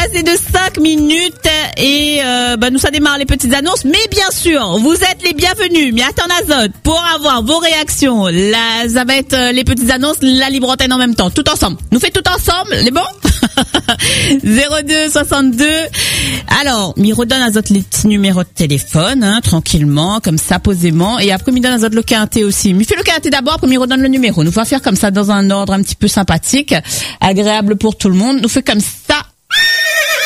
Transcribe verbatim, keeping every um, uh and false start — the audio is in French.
passé de cinq minutes et euh, bah, nous ça démarre les petites annonces. Mais bien sûr, vous êtes les bienvenus. Mais attends Azote, pour avoir vos réactions, là, ça va être euh, les petites annonces, la libre antenne en même temps, tout ensemble. Nous fait tout ensemble, les bons. zéro deux soixante-deux. Alors, m'y redonne Azote les petits numéros de téléphone, hein, tranquillement, comme ça, posément. Et après, m'y donne Azote le quintet aussi. M'y fait le quintet d'abord, après m'y redonne le numéro. Nous va faire comme ça dans un ordre un petit peu sympathique, agréable pour tout le monde. Nous fait comme